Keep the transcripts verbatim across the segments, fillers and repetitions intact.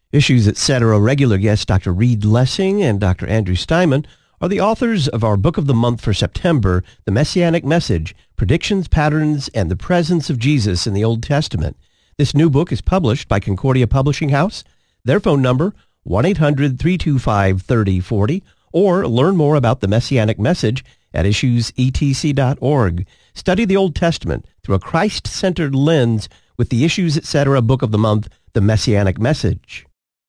Issues, et cetera regular guests Doctor Reed Lessing and Doctor Andrew Steinman are the authors of our book of the month for September, The Messianic Message, Predictions, Patterns, and the Presence of Jesus in the Old Testament. This new book is published by Concordia Publishing House. Their phone number, one eight hundred, three two five, three oh four oh, or learn more about the Messianic Message at issues e t c dot org. Study the Old Testament through a Christ-centered lens with the Issues, et cetera book of the month, The Messianic Message.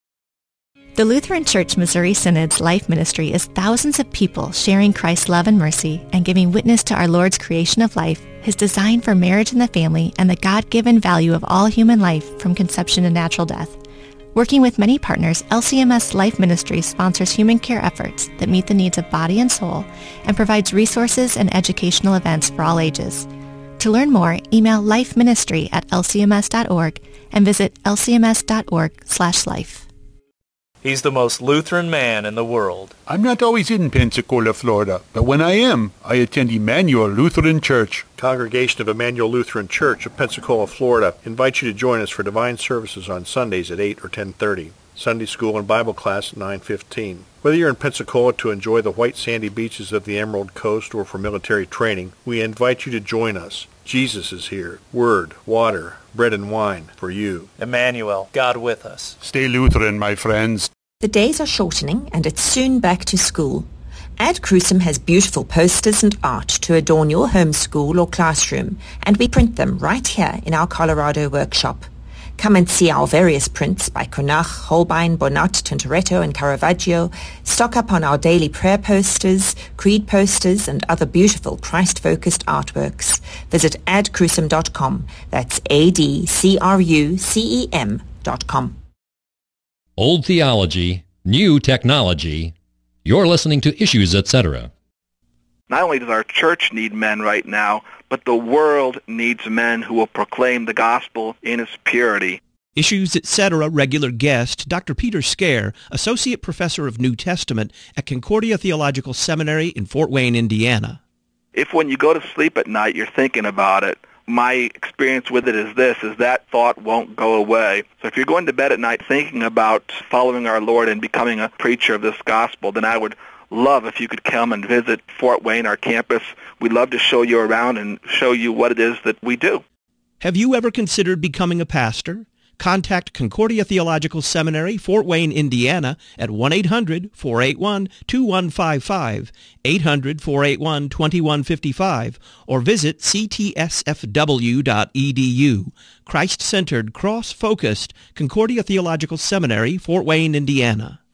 The Lutheran Church Missouri Synod's life ministry is thousands of people sharing Christ's love and mercy and giving witness to our Lord's creation of life, his design for marriage and the family, and the God-given value of all human life from conception to natural death. Working with many partners, L C M S Life Ministry sponsors human care efforts that meet the needs of body and soul and provides resources and educational events for all ages. To learn more, email lifeministry at l c m s dot org and visit l c m s dot org slash life. He's the most Lutheran man in the world. I'm not always in Pensacola, Florida, but when I am, I attend Emmanuel Lutheran Church. Congregation of Emmanuel Lutheran Church of Pensacola, Florida invites you to join us for divine services on Sundays at eight or ten thirty. Sunday school and Bible class at nine fifteen. Whether you're in Pensacola to enjoy the white sandy beaches of the Emerald Coast or for military training, we invite you to join us. Jesus is here. Word, water, bread and wine for you. Emmanuel, God with us. Stay Lutheran, my friends. The days are shortening and it's soon back to school. Ad Crucem has beautiful posters and art to adorn your home school or classroom, and we print them right here in our Colorado workshop. Come and see our various prints by Cranach, Holbein, Bonnat, Tintoretto, and Caravaggio. Stock up on our daily prayer posters, creed posters, and other beautiful Christ-focused artworks. Visit ad crucem dot com. That's A D C R U C E M dot com. Old theology, new technology. You're listening to Issues, et cetera. Not only does our church need men right now, but the world needs men who will proclaim the gospel in its purity. Issues, et cetera regular guest Doctor Peter Scare, Associate Professor of New Testament at Concordia Theological Seminary in Fort Wayne, Indiana. If when you go to sleep at night you're thinking about it, my experience with it is this, is that thought won't go away. So if you're going to bed at night thinking about following our Lord and becoming a preacher of this gospel, then I would love if you could come and visit Fort Wayne, our campus. We'd love to show you around and show you what it is that we do. Have you ever considered becoming a pastor? Contact Concordia Theological Seminary, Fort Wayne, Indiana at one eight hundred, four eight one, two one five five, eight hundred, four eight one, two one five five, or visit c t s f w dot e d u. Christ-centered, cross-focused Concordia Theological Seminary, Fort Wayne, Indiana.